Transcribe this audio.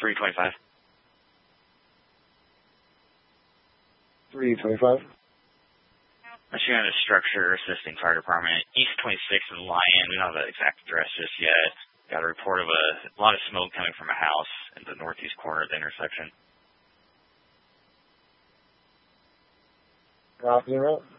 325. 325. I'm shooting at a structure assisting fire department, East 26th and Lyon. We don't have the exact address just yet. Got a report of a lot of smoke coming from a house in the northeast corner of the intersection. Copy,